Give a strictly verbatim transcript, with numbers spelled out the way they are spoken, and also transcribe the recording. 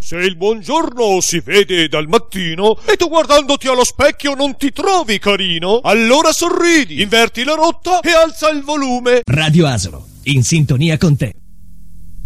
Se il buongiorno si vede dal mattino e tu guardandoti allo specchio non ti trovi carino, allora sorridi, inverti la rotta e alza il volume. Radio Asolo, in sintonia con te.